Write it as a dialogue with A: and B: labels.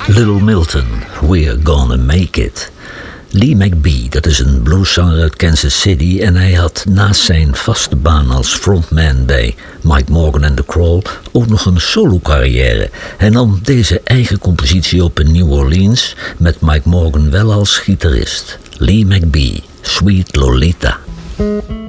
A: Little Milton, We're Gonna Make It. Lee McBee, dat is een blueszanger uit Kansas City en hij had naast zijn vaste baan als frontman bij Mike Morgan and The Crawl ook nog een solo-carrière. Hij nam deze eigen compositie op in New Orleans met Mike Morgan wel als gitarist. Lee McBee, Sweet Lolita.